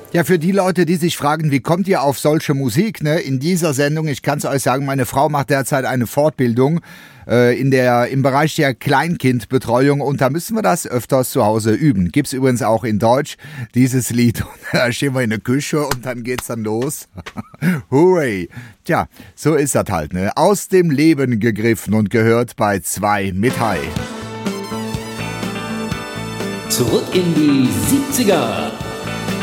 Ja, für die Leute, die sich fragen, wie kommt ihr auf solche Musik, ne? In dieser Sendung, ich kann es euch sagen, meine Frau macht derzeit eine Fortbildung im Bereich der Kleinkindbetreuung und da müssen wir das öfters zu Hause üben. Gibt's übrigens auch in Deutsch, dieses Lied. Und da stehen wir in der Küche und dann geht's dann los. Hooray! Tja, so ist das halt, ne? Aus dem Leben gegriffen und gehört bei 2 mit Hai. Zurück in die 70er.